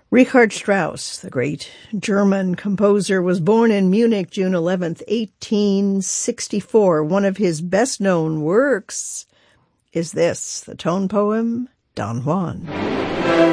Richard Strauss, the great German composer, was born in Munich, June 11th, 1864. One of his best-known works is this, the tone poem, Don Juan.